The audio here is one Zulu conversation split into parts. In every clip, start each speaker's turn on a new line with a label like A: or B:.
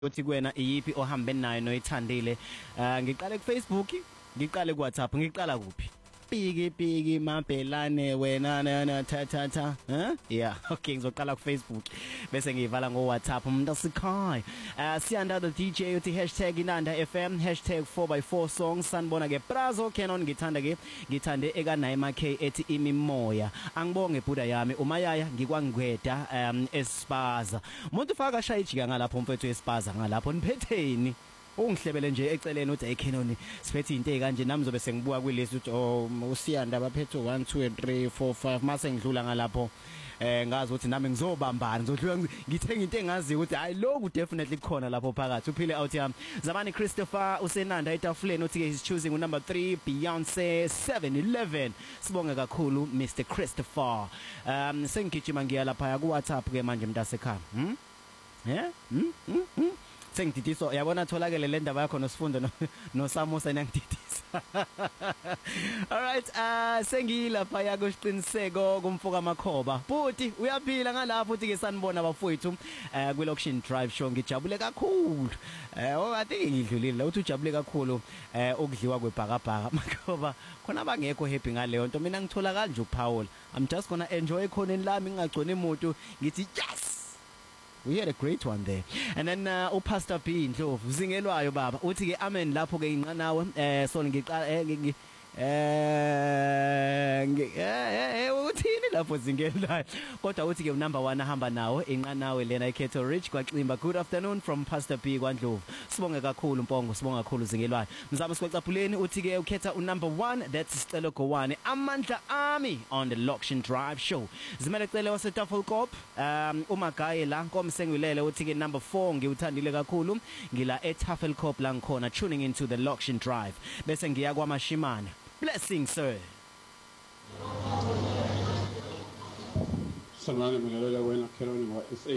A: uthi kuwena iyipi ohambe nayo noyithandile ngiqale ku Facebook ngiqale ku WhatsApp ngiqala kuphi piki mabhelane wena na ta yeah okay ngizoqala ku Facebook bese ngiyivala ngo WhatsApp umuntu asikhaya siyanda the DJ uthi #inanda_fm #4x4 songs sanibona ke Prazo Canon ngithande eka Naima K ethi imimoya angibonge bhuda yami umayaya ngikwangweda eSpaza umuntu ufaka shayijika ngalapho mfethu eSpaza ngalapho niphetheni ungihlebele nje eceleni uthi eCanon siphethe into ekanje nami zobe sengibuka kwilist uthi usiyanda abaphethe 1 2 3 4 5 mase ngidlula ngalapho ngazi ukuthi nami ngizobambana ngizodlula ngithenga into engazi ukuthi hayi lokhu definitely kukhona lapho phakathi uphile out yami Zabani Christopher usenanda etafuleni uthi he's choosing number 3 Beyonce 711 sibonge kakhulu Mr Christopher sengigijima ngiya lapha ku WhatsApp ke manje mntasekhaya sengididiswa yabona tholakele le ndaba yakho nosifundo noSamusa nangididisa alright sengilapha yakusiqiniseko kumfoka makhoba futhi uyaphila ngalapho uthi ke sanibona abafowethu kwi-Loction Drive Show ngijabule kakhulu okade ngidlulile la uthi ujabule kakhulu ukudliwa kwebhakabhaka makhoba khona abangekho happy ngaleyo nto mina ngithola kanje uPaul I'm just gonna enjoy ekhoneni lami ngagcona imoto ngithi yes we had a great one there and then uPastor B Ndlovu zingelwayo baba uthi ke amen lapho ke inqanawe so ngiqala uthini lapho zingelwayo kodwa uthi ke number 1 ahamba nawo inqanawe lena iKettle Rich kwaXimba good afternoon from Pastor B kwaNdlovu sibonge kakhulu Mpongo sibonga kakhulu zingelwayo mzamo sikwacaphuleni uthi ke ukhetha unumber 1 that's Sicelo Gowane amandla ami on the Loction Drive Show zimele cele waseTafelkop umagaye la nkomsengilele uthi ke number 4 ngiwuthandile kakhulu ngila eTafelkop la ngikhona tuning into the Loction Drive bese ngiya kwaMashimane blessing sir
B: Sanibona mngelalela wena Canon wa SA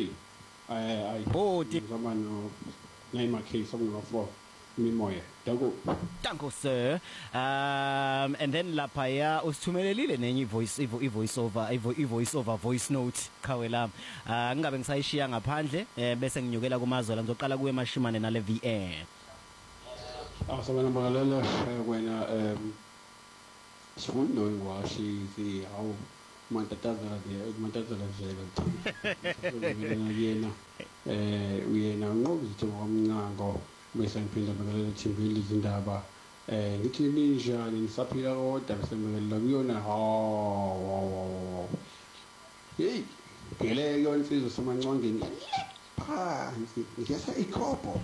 B: zamano Naima K song number 4 imimoya
A: danko sir and then lapha ya usithumelelile nenye voice over voice note khawe la ngingabe ngisayishiya ngaphandle bese nginyukela kumazola ngizoqala kuwe Mashimane nale VN
B: Sanibona mngelalela wena Sifundo ngwashi hawo mantatazela yena uyena ngokuthi ngomncango bese ngiphinda ngibekele thimbili izindaba ngithi ninjani nisaphila kodwa bese ngibekele kuyona hey ngele yona insizwe semancongeni phansi ngiyasa ikhopho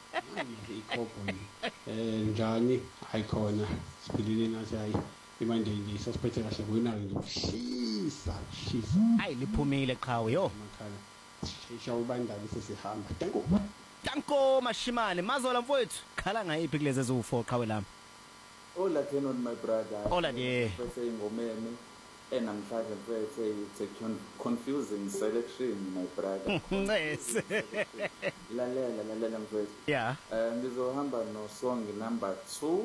B: njani ayikhona siphilile nathi hayi imanje ngisasiphethe kahle kunayo ngishisa
A: hayi liphumile qhawe yo
B: makhala shisha ubanda bese sihamba
A: danko Mashimane mazola mfowethu khala ngayiphi kulezi ezu4 qhawe lami
C: Ola Canon my brother
A: Ola yeah
C: bese ingomeni namhlanje mfethu it's a confusing selection my brother
A: yes
C: lalela mfethu
A: yeah
C: ngizohamba no song number 2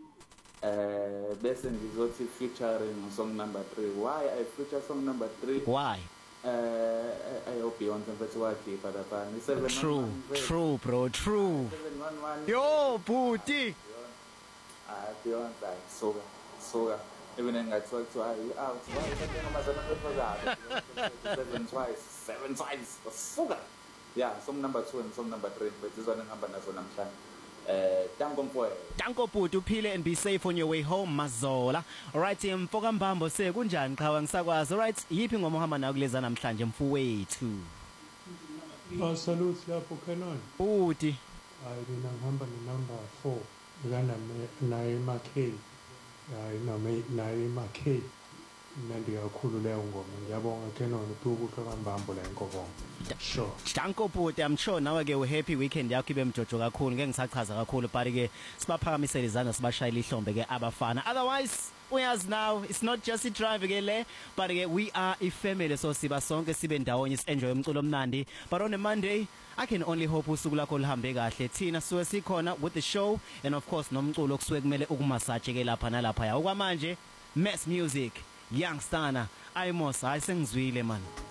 C: bese ngizothi featuring song number 3 why I feature song number 3
A: why
C: I hope Beyonce mfethu wakhipha lapha ni 711
A: true bro true
C: 711
A: yo bhuti
C: Beyonce soka even engathiwa kuthiwa out seven times suka yeah song number 2 and song number 3 but izona ngihamba nazo namhlanje
A: danko bhuti uphile and be safe on your way home mazola alright mfoka mbambo kunjani qhawa ngisakwazi alright yipi ngoma uhamba nayo kuleza namhlanje mfowethu
D: salute lapho Canon
A: bhuti
D: hayi mina ngihamba no number 4 ngana Naima K hayi Naima K nandi kakhulu leyo ngoma ngiyabonga Canon ukubuka kambambo la inkobongo sure
A: danko bhuti I'm sure nawe ke uhappy weekend yakho ibe mjojo kakhulu ngeke ngisachaza kakhulu but ke sibaphakamisela izandla sibashayela ihlombe ke abafana otherwise uyazi now it's not just a drive ke le but ke we are a family so siba sonke sibe ndawonye enjoy umculo omnandi but on a Monday I can only hope usuku lakho lihambe kahle thina suwe sikhona with the show and of course nomculo okusuke kumele ukumasaje ke lapha nalapha ya okwamanje Mass Music Youngstana Imos hayi sengizwile man